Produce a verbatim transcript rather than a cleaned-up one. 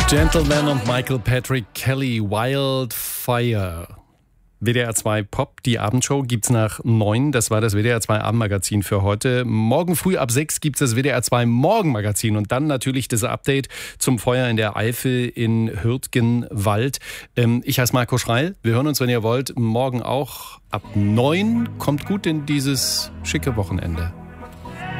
Gentleman und Michael Patrick Kelly, Wildfire. W D R zwei Pop, die Abendshow gibt's nach neun. Das war das W D R zwei Abendmagazin für heute. Morgen früh ab sechs gibt's das W D R zwei Morgenmagazin und dann natürlich das Update zum Feuer in der Eifel in Hürtgenwald. Ähm, ich heiße Marco Schreil. Wir hören uns, wenn ihr wollt, morgen auch ab neun. Kommt gut in dieses schicke Wochenende.